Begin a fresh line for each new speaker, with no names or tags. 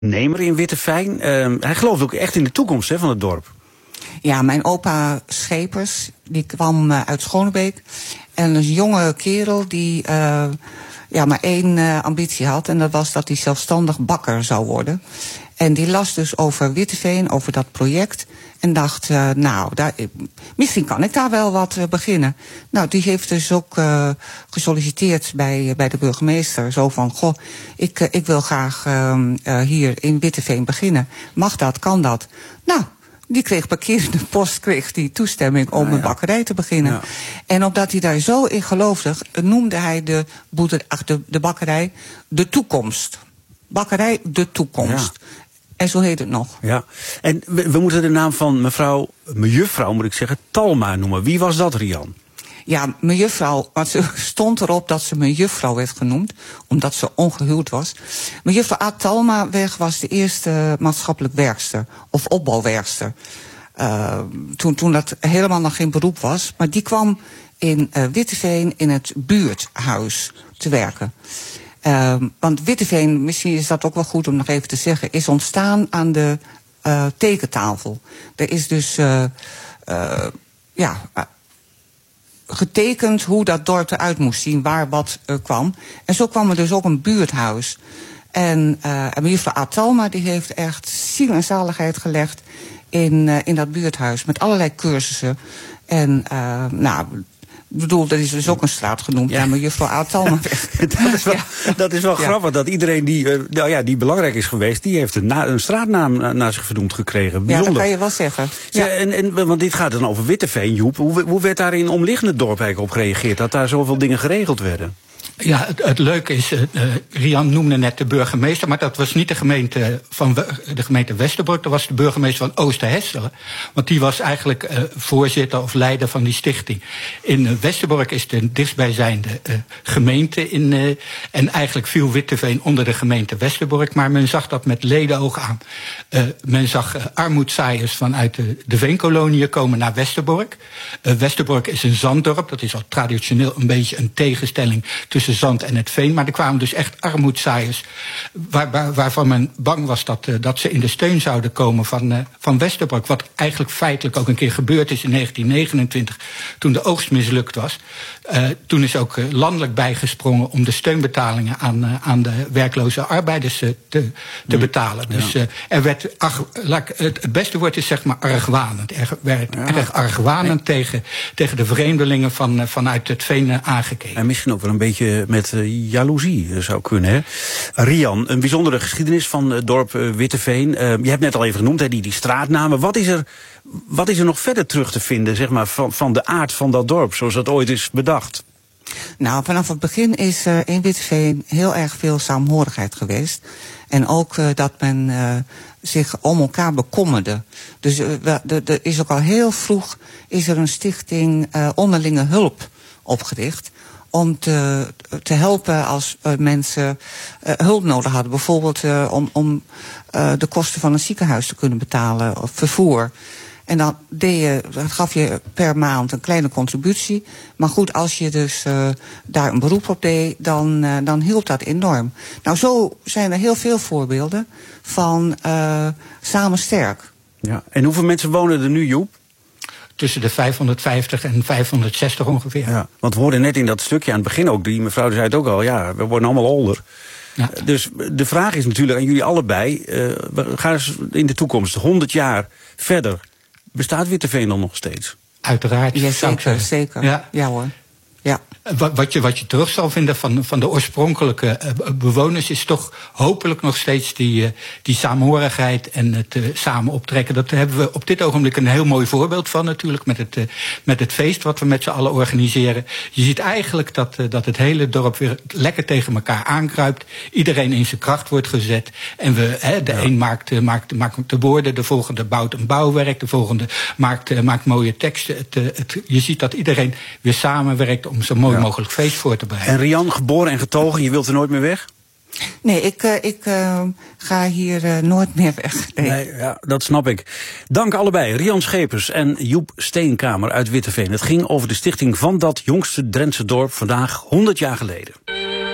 Nemer in Witteveen. Hij gelooft ook echt in de toekomst van het dorp.
Ja, mijn opa Schepers, die kwam uit Schonebeek. En een jonge kerel die maar één ambitie had. En dat was dat hij zelfstandig bakker zou worden. En die las dus over Witteveen, over dat project. En dacht, misschien kan ik daar wel wat beginnen. Nou, die heeft dus ook gesolliciteerd bij de burgemeester. Zo van, ik wil graag hier in Witteveen beginnen. Mag dat, kan dat? Nou, die kreeg parkerende post, kreeg die toestemming om een bakkerij te beginnen. Ja. En omdat hij daar zo in geloofde, noemde hij de bakkerij de toekomst. Bakkerij de toekomst. Ja. En zo heet het nog.
Ja. En we moeten de naam van mejuffrouw, moet ik zeggen, Talma noemen. Wie was dat, Rian?
Ja, mejuffrouw, want ze stond erop dat ze mejuffrouw werd genoemd, omdat ze ongehuwd was. Mejuffrouw A. Talmaweg was de eerste maatschappelijk werkster, of opbouwwerkster. Toen dat helemaal nog geen beroep was. Maar die kwam in Witteveen in het buurthuis te werken. Want Witteveen, misschien is dat ook wel goed om nog even te zeggen, is ontstaan aan de tekentafel. Er is dus getekend hoe dat dorp eruit moest zien, waar wat kwam. En zo kwam er dus ook een buurthuis. En mejuffrouw A. Talma die heeft echt ziel en zaligheid gelegd in dat buurthuis. Met allerlei cursussen. En ik bedoel, dat is dus ook een straat genoemd. Ja, mejuffrouw A. Talmaweg.
Dat is wel grappig, dat iedereen die belangrijk is geweest, die heeft een straatnaam naar zich vernoemd gekregen. Bijzonder.
Ja, dat kan je wel zeggen.
Ja. Want dit gaat dan over Witteveen, Joep. Hoe werd daar in omliggende dorp eigenlijk op gereageerd? Dat daar zoveel dingen geregeld werden?
Ja, het leuke is, Rian noemde net de burgemeester, maar dat was niet de gemeente Westerbork, dat was de burgemeester van Oosterhesselen. Want die was eigenlijk voorzitter of leider van die stichting. In Westerbork is de dichtstbijzijnde gemeente en eigenlijk viel Witteveen onder de gemeente Westerbork, maar men zag dat met ledenoog aan. Men zag armoedzaaiers vanuit de veenkoloniën komen naar Westerbork. Westerbork is een zanddorp, dat is al traditioneel een beetje een tegenstelling tussen zand en het veen. Maar er kwamen dus echt armoedzaaiers waarvan men bang was dat ze in de steun zouden komen van Westerbork. Wat eigenlijk feitelijk ook een keer gebeurd is in 1929, toen de oogst mislukt was. Toen is ook landelijk bijgesprongen om de steunbetalingen aan de werkloze arbeiders te betalen. Ja. Dus er werd, het beste woord is zeg maar argwanend. Er werd erg argwanend tegen de vreemdelingen vanuit het veen aangekeken.
En misschien ook wel een beetje met jaloezie zou kunnen, hè? Rian, een bijzondere geschiedenis van het dorp Witteveen. Je hebt net al even genoemd, die straatnamen. Wat is er nog verder terug te vinden, zeg maar, van de aard van dat dorp, zoals dat ooit is bedacht?
Nou, vanaf het begin is er in Witteveen heel erg veel saamhorigheid geweest. En ook dat men zich om elkaar bekommerde. Dus er is ook al heel vroeg is er een stichting onderlinge hulp opgericht om te helpen als mensen hulp nodig hadden. Bijvoorbeeld om de kosten van een ziekenhuis te kunnen betalen of vervoer. En dan gaf je per maand een kleine contributie. Maar goed, als je dus daar een beroep op deed, dan hielp dat enorm. Nou, zo zijn er heel veel voorbeelden van Samen Sterk.
Ja. En hoeveel mensen wonen er nu, Joep?
Tussen de 550 en 560 ongeveer. Ja,
want we hoorden net in dat stukje aan het begin ook, die mevrouw zei het ook al, we worden allemaal older. Ja. Dus de vraag is natuurlijk aan jullie allebei, gaan eens in de toekomst 100 jaar verder. Bestaat Witteveen dan nog steeds?
Uiteraard.
Ja, zeker. Ja hoor. Ja.
Wat je terug zal vinden van de oorspronkelijke bewoners is toch hopelijk nog steeds die saamhorigheid en het samen optrekken. Dat hebben we op dit ogenblik een heel mooi voorbeeld van natuurlijk met het feest wat we met z'n allen organiseren. Je ziet eigenlijk dat het hele dorp weer lekker tegen elkaar aankruipt. Iedereen in zijn kracht wordt gezet. En een maakt de woorden, de volgende bouwt een bouwwerk, de volgende maakt mooie teksten. Je ziet dat iedereen weer samenwerkt om zo mooi mogelijk feest voor te bereiden.
En Rian, geboren en getogen, je wilt er nooit meer weg?
Nee, ik ga hier nooit meer weg.
Nee, dat snap ik. Dank allebei, Rian Schepers en Joep Steenkamer uit Witteveen. Het ging over de stichting van dat jongste Drentse dorp vandaag 100 jaar geleden.